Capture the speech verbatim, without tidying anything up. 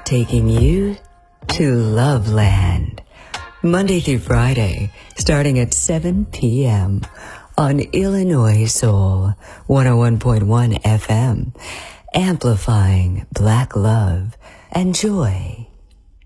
taking you to Loveland. Monday through Friday, starting at seven p.m. on Illinois Soul one oh one point one F M, amplifying Black love and joy.